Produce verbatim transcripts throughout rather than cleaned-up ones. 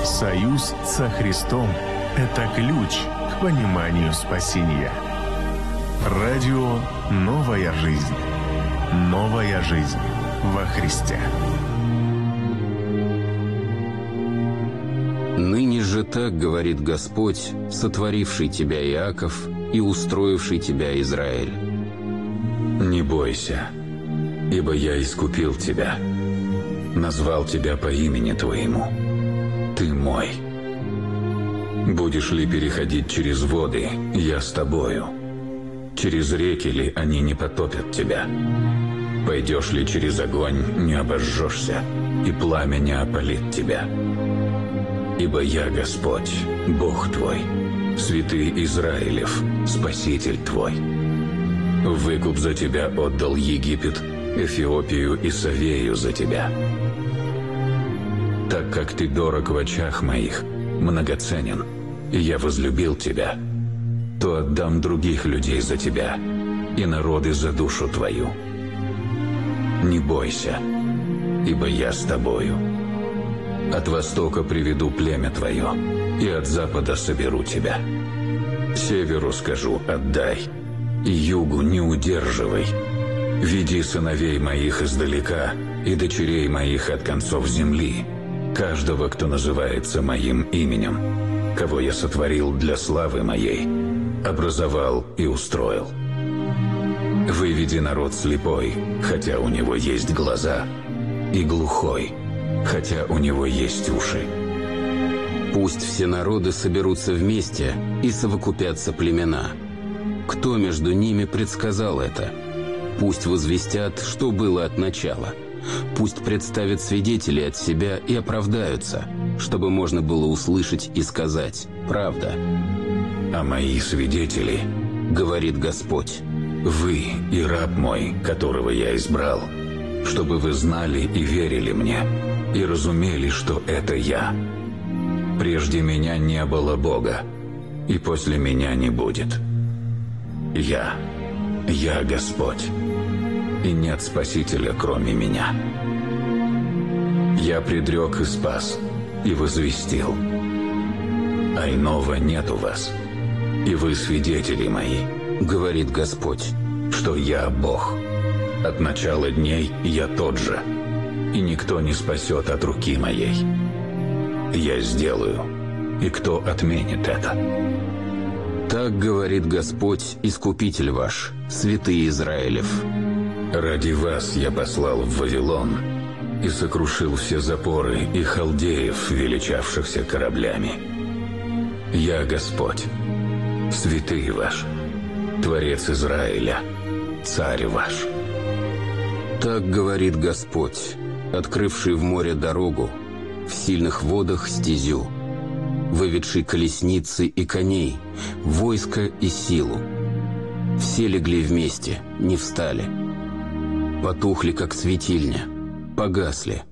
Союз со Христом – это ключ к пониманию спасения. Радио «Новая жизнь». Новая жизнь во Христе. «Ныне же так говорит Господь, сотворивший тебя, Иаков, и устроивший тебя, Израиль. Не бойся, ибо я искупил тебя, назвал тебя по имени твоему. Ты мой. Будешь ли переходить через воды, я с тобою. Через реки ли они не потопят тебя? Пойдешь ли через огонь, не обожжешься, и пламя не опалит тебя. Ибо я Господь, Бог твой, святый Израилев, Спаситель твой. Выкуп за тебя отдал Египет, Эфиопию и Савею за тебя. Так как ты дорог в очах моих, многоценен, и я возлюбил тебя, то отдам других людей за тебя и народы за душу твою. Не бойся, ибо я с тобою. От востока приведу племя твое, и от запада соберу тебя. Северу скажу: отдай, и югу не удерживай. Веди сыновей моих издалека и дочерей моих от концов земли, каждого, кто называется моим именем, кого я сотворил для славы моей, образовал и устроил. Выведи народ слепой, хотя у него есть глаза, и глухой, хотя у него есть уши. Пусть все народы соберутся вместе и совокупятся племена. Кто между ними предсказал это? Пусть возвестят, что было от начала. Пусть представят свидетелей от себя и оправдаются, чтобы можно было услышать и сказать: правда. А мои свидетели, говорит Господь, вы и раб мой, которого я избрал, чтобы вы знали и верили мне, и разумели, что это я. Прежде меня не было Бога, и после меня не будет. Я, я Господь, и нет Спасителя, кроме меня. Я предрек и спас, и возвестил. А иного нет у вас, и вы свидетели мои, говорит Господь, что я Бог. От начала дней я тот же, и никто не спасет от руки моей. Я сделаю, и кто отменит это? Так говорит Господь, Искупитель ваш, святый Израилев. Ради вас я послал в Вавилон и сокрушил все запоры и халдеев, величавшихся кораблями. Я Господь, святый ваш, Творец Израиля, Царь ваш. Так говорит Господь, открывший в море дорогу, в сильных водах стезю, выведший колесницы и коней, войско и силу. Все легли вместе, не встали. Потухли, как светильня, погасли.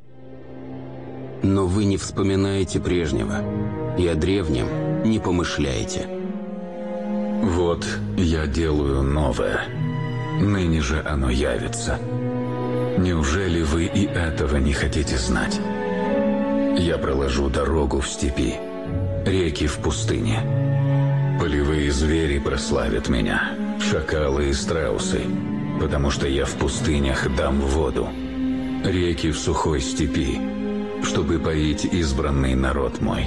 Но вы не вспоминаете прежнего, и о древнем не помышляете. Вот я делаю новое, ныне же оно явится. Неужели вы и этого не хотите знать? Я проложу дорогу в степи, реки в пустыне. Полевые звери прославят меня, шакалы и страусы, потому что я в пустынях дам воду, реки в сухой степи, чтобы поить избранный народ мой.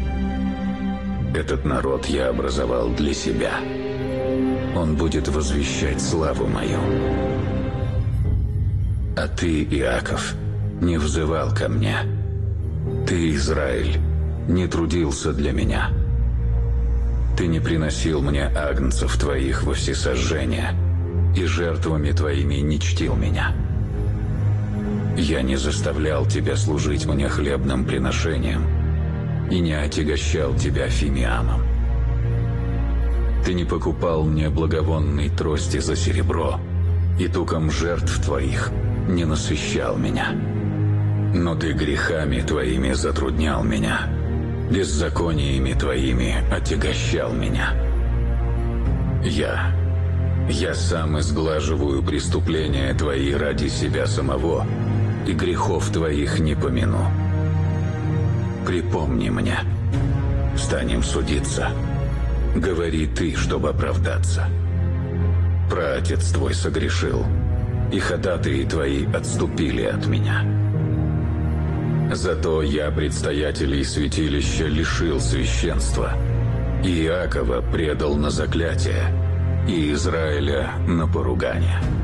Этот народ я образовал для себя. Он будет возвещать славу мою. А ты, Иаков, не взывал ко мне. Ты, Израиль, не трудился для меня. Ты не приносил мне агнцев твоих во всесожжение, и жертвами твоими не чтил меня. Я не заставлял тебя служить мне хлебным приношением и не отягощал тебя фимиамом. Ты не покупал мне благовонной трости за серебро, и туком жертв твоих не насыщал меня. Но ты грехами твоими затруднял меня, беззакониями твоими отягощал меня. Я, я сам изглаживаю преступления твои ради себя самого, и грехов твоих не помяну. Припомни мне. Станем судиться. Говори ты, чтобы оправдаться. Праотец твой согрешил, и ходатаи твои отступили от меня. Зато я предстоятелей святилища лишил священства, и Иакова предал на заклятие, и Израиля на поругание.